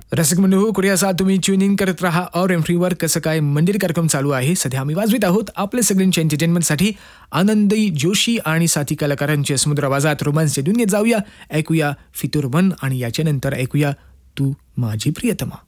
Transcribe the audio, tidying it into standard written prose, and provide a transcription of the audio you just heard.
रसिक बंधू कुठे असा तुम्ही ट्यून इन करत राहा और एम3वर. कसं काय मंदिर कार्यक्रम चालू आहे. सध्या आम्ही वाजवित आहोत आपल्या सगळ्यांच्या एंटरटेनमेंटसाठी आनंदी जोशी आणि साथी कलाकारांच्या समुद्र आवाजात रोमांसच्या दुनियेत जाऊया. ऐकूया फितूर मन आणि याच्यानंतर ऐकूया तू माझी प्रियतमा.